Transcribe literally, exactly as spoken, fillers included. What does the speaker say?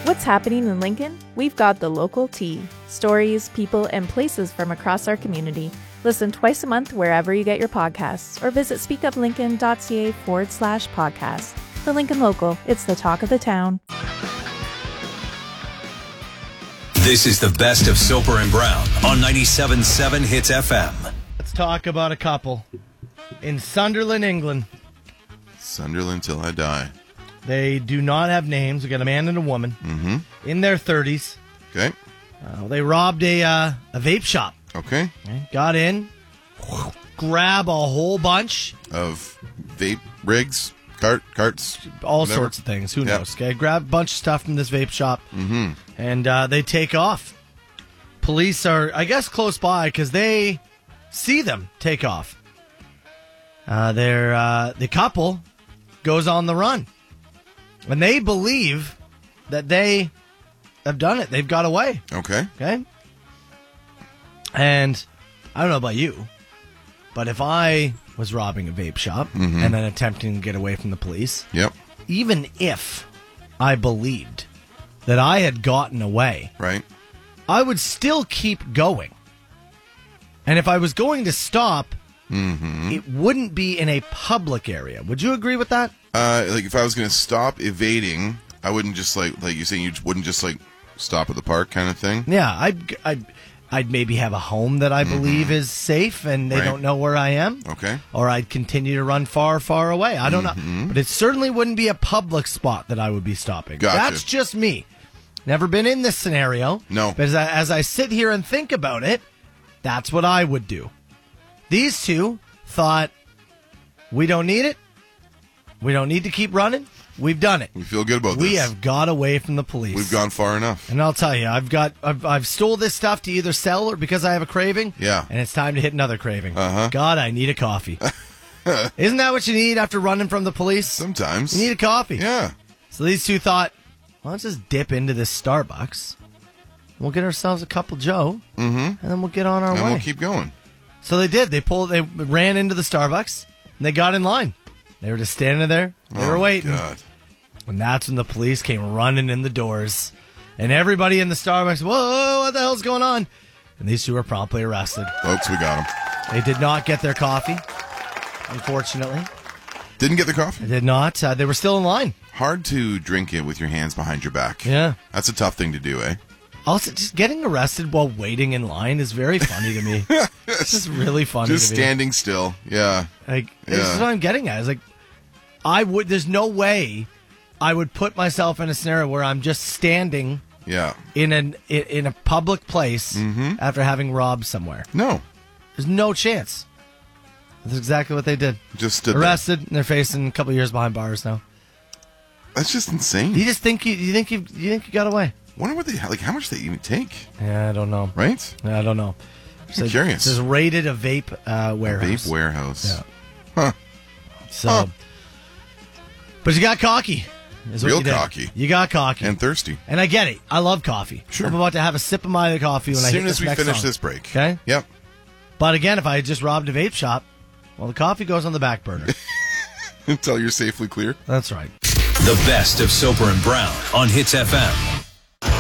What's happening in Lincoln? We've got the local tea. Stories, people, and places from across our community. Listen twice a month wherever you get your podcasts or visit speakuplincoln.ca forward slash podcast. The Lincoln Local. It's the talk of the town. This is the best of Soper and Brown on ninety-seven point seven Hits F M. Let's talk about a couple in Sunderland, England. Sunderland till I die. They do not have names. We got a man and a woman Mm-hmm. in their thirties. Okay. Uh, they robbed a uh, a vape shop. Okay. Okay. Got in, grab a whole bunch, Of vape rigs, cart carts, all whatever. sorts of things. Who Yep. knows? Okay, grab a bunch of stuff from this vape shop, Mm-hmm. and uh, they take off. Police are, I guess, close by because they see them take off. Uh, they're uh, the couple goes on the run. And they believe that they have done it. They've got away. Okay. Okay? And I don't know about you, but if I was robbing a vape shop Mm-hmm. and then attempting to get away from the police, Yep. even if I believed that I had gotten away, Right. I would still keep going. And if I was going to stop, Mm-hmm. it wouldn't be in a public area. Would you agree with that? Uh, like if I was going to stop evading, I wouldn't just like like you're saying you wouldn't just like stop at the park kind of thing. Yeah, I'd, I'd, I'd maybe have a home that I believe is safe and they Right. don't know where I am. Okay. Or I'd continue to run far, far away. I don't Mm-hmm. know. But it certainly wouldn't be a public spot that I would be stopping. Gotcha. That's just me. Never been in this scenario. No. But as I, as I sit here and think about it, that's what I would do. These two thought, we don't need it. We don't need to keep running. We've done it. We feel good about We this. have got away from the police. We've gone far enough. And I'll tell you, I've got, I've, I've stole this stuff to either sell or because I have a craving. Yeah. And it's time to hit another craving. Uh-huh. God, I need a coffee. Isn't that what you need after running from the police? Sometimes. You need a coffee. Yeah. So these two thought, well, let's just dip into this Starbucks. We'll get ourselves a couple Joe, Mm-hmm. and then we'll get on our And way. we'll keep going. So they did. They pulled. They ran into the Starbucks, and they got in line. They were just standing there. They oh, were waiting. God. And that's when the police came running in the doors. And everybody in the Starbucks, whoa, what the hell's going on? And these two were promptly arrested. Folks, we got them. They did not get their coffee, unfortunately. Didn't get the coffee? They did not. Uh, they were still in line. Hard to drink it with your hands behind your back. Yeah. That's a tough thing to do, eh? Also, just getting arrested while waiting in line is very funny to me. It's just really funny Just to me. standing still. Yeah. Like, Yeah. this is what I'm getting at. It's like, I would, there's no way I would put myself in a scenario where I'm just standing Yeah. in an in, in a public place Mm-hmm. after having robbed somewhere. No. There's no chance. That's exactly what they did. Just stood there. Arrested, and they're facing a couple years behind bars now. That's just insane. You just think you, you think you you think you got away? Wonder what they like. How much they even take, Yeah, I don't know. right? Yeah, I don't know. So, curious. It says raided a vape uh, warehouse. Vape warehouse. Yeah. Huh. So, Huh. but you got cocky. is what Real you did. cocky. You got cocky, And thirsty. and I get it. I love coffee. Sure. I'm about to have a sip of my coffee when As I hit soon as this we next finish song. this break. Okay. Yep. But again, if I had just robbed a vape shop, well, the coffee goes on the back burner. Until you're safely clear. That's right. The best of Soper and Brown on Hits F M.